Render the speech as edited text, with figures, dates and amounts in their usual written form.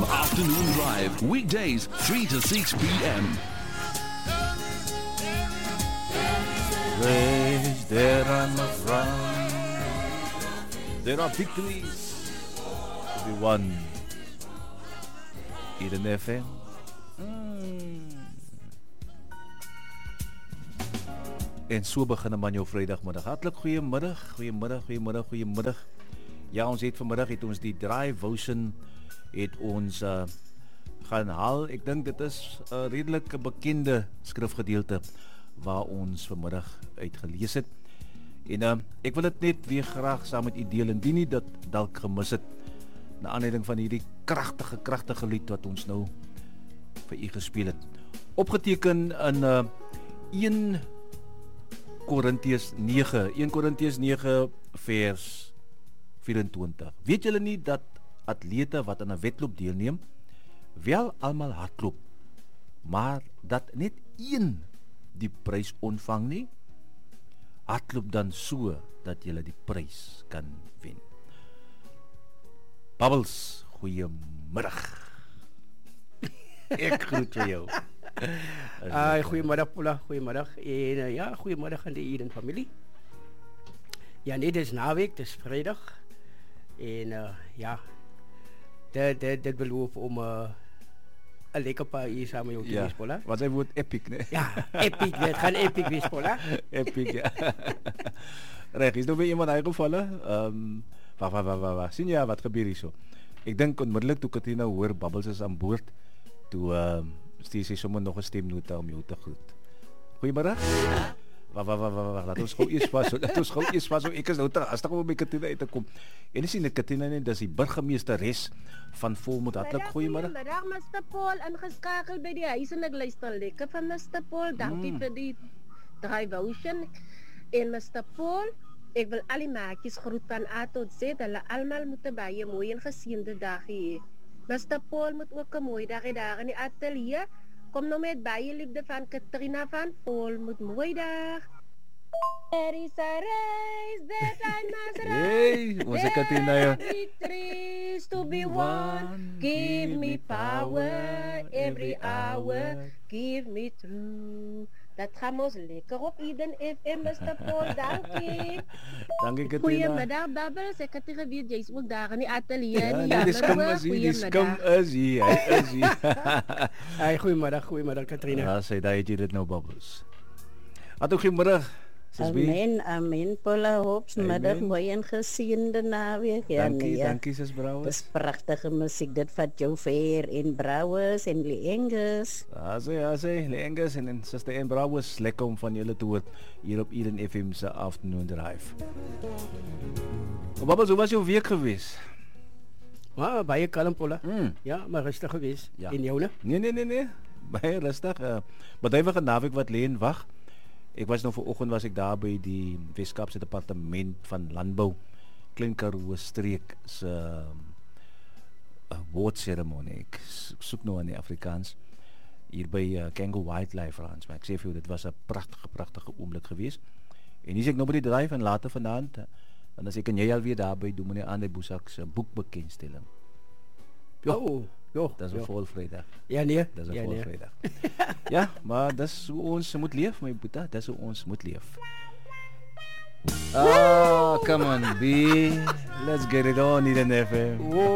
Afternoon Drive. Weekdays 3 to 6 p.m. Race, there I must run. There are victories to be won. Eden FM. En so begin man jou Vrydagmiddag. Hartlik goeiemiddag. Ja, ons het vanmiddag die Drive Ocean het ons gaan haal. Ek dink dit is 'n redelike bekende skrifgedeelte waar ons vanmiddag uitgelees het. En ek wil dit net weer graag saam met u deel indien nie dat dalk gemis het na aanleiding van hierdie kragtige lied wat ons nou vir u gespeel het. Opgeteken in 1 Korintiërs 9 vers 24. Weet julle nie dat atlete wat aan 'n wedloop deelneem wel almal hardloop, maar dat net een die prys ontvang nie? Hardloop dan so dat jy die prys kan wen. Bubbles, goeiemiddag. Ek groet vir jou. Goeiemiddag Paula, goeiemiddag. En ja, goeiemiddag aan die Eden familie. Ja, nee, dit is naweek, dit is Vrydag. En ja, dit beloof om 'n lekker paar uur saam met jou te wees, Paula. Wat sy woord epic, né? Ja, epic, dit gaan epic wees, Paula. Epic, ja. Reg, is nou weer iemand uitgevallen? Wacht. Sien jy wat gebeur hier so? Ek dink onmiddellik toe Katrina hoor Bubbles is aan boord, toe stuur sy sommer nog 'n stemnota om jou te groet. Goeiemiddag. Wacht, laat ons gou eers vas. Ek is nou te hastig om by Katrina uit te kom. En dis nie net Katrina nie, dis die burgemeesteres van Volmoed. Hartlik goeiemiddag. Middag, Mr. Paul, ingeskakel by die huis en ek luister lekker van Mr. Paul. Dankie vir die Drive Ocean. En Mr. Paul, ek wil al die maatjies groet van A tot Z. Hulle almal moet 'n baie mooi en geseënde dag hê. Mr. Paul moet ook 'n mooi dag hê daar in die ateljee. Kom nou met baie liefde van Katrina van Volmoed. Mooi dag. There is a race that I must run. Hey, ons het Katrina ja. Victories to be won. Give me power every hour. Give me truth. Dat gaan ons lekker op Eden FM, Mr. Paul. Dankie. Dankie Katrina. Goeiemiddag, Bubbles. Ek het nie geweet jy's ook daar in die ateljee nie. Ja, dis kom is hier. Hy is hier. Hey, goeiemiddag Katrina. Ja, sê daai het jy dit nou Bubbles. Goeiemiddag. Amen, Paula, hoopsmiddag, mooi en geseënde naweek. Ja, dankie sis Brouwers. Dis pragtige musiek, dit vat jou ver en Brouwers en Lienges. Ja, sê, Lienges en sister en Brouwers, lekker om van julle te hoor hier op Eden FM se Afternoon Drive. Babas, hoe was jou week gewees? Baie kalm, Paula. Ja, maar rustig gewees. Ja. En jou, ne? Nee. Baie rustig. Bedryvige naweek wat lê en wag. Ek was nou vanoggend was ek daar by die Weskaapse Departement van Landbou, Klein Karoo streek se woordseremonie. Ek soek nou aan die Afrikaans hier by Kango Wildlife Ranch, maar ek sê vir jou dit was 'n pragtige oomblik geweest. En hier is ek nou by die drive en later vanaand en as ek en jy alweer daar by doen meneer Andre Boesak se boekbekendstelling. Jo, dat is 'n vol Vrydag. Ja, nee. Dat is 'n vol Vrydag. Ja, maar dis hoe ons moet leef, my boetie. Dis hoe ons moet leef. Come on, B. Let's get it on, Eden FM.